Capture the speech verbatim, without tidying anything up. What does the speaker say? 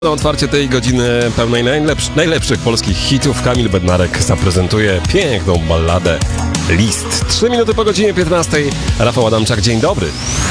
Na otwarcie tej godziny pełnej najlepsz- najlepszych polskich hitów Kamil Bednarek zaprezentuje piękną balladę List. Trzy minuty po godzinie piętnastej. Rafał Adamczak, dzień dobry.